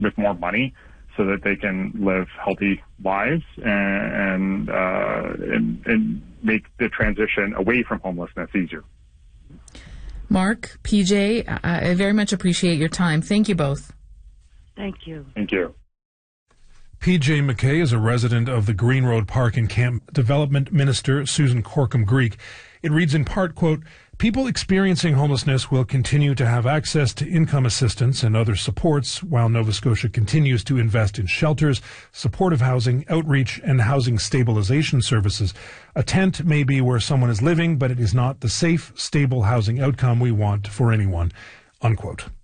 with more money so that they can live healthy lives and make the transition away from homelessness easier. Mark, PJ, I very much appreciate your time. Thank you both. Thank you. Thank you. PJ McKay is a resident of the Green Road Park and Camp Development Minister Susan Corkum-Greek. It reads in part, quote, "People experiencing homelessness will continue to have access to income assistance and other supports while Nova Scotia continues to invest in shelters, supportive housing, outreach, and housing stabilization services. A tent may be where someone is living, but it is not the safe, stable housing outcome we want for anyone," unquote.